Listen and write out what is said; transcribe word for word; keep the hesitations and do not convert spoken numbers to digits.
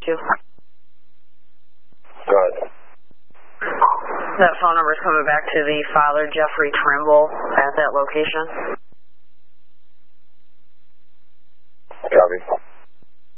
to. Go ahead. That phone number is coming back to the father, Jeffrey Trimble, at that location.